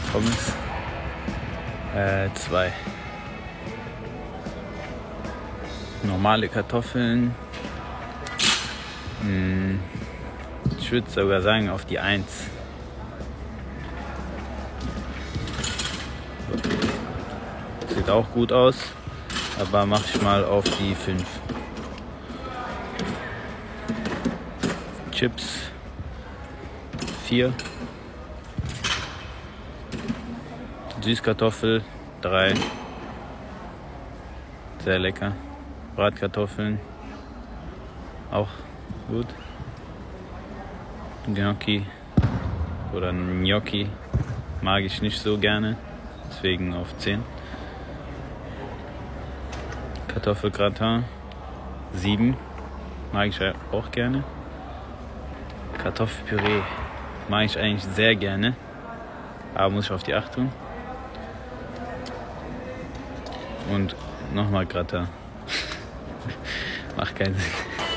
Pommes. 2 normale Kartoffeln. Ich würde sogar sagen auf die 1. Sieht auch gut aus, aber mache ich mal auf die 5. Chips 4. Süßkartoffel 3. Sehr lecker. Bratkartoffeln auch gut. Gnocchi oder Gnocchi mag ich nicht so gerne, deswegen auf 10. Kartoffelgratin 7, mag ich auch gerne. Kartoffelpüree mag ich eigentlich sehr gerne, aber muss ich auf die 8 tun. Und nochmal Gratin. Macht keinen Sinn.